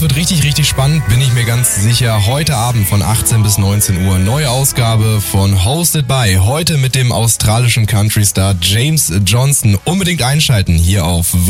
wird richtig, richtig spannend, bin ich mir ganz sicher. Heute Abend von 18 bis 19 Uhr neue Ausgabe von Hosted by. Heute mit dem australischen Country-Star James Johnson. Unbedingt einschalten hier auf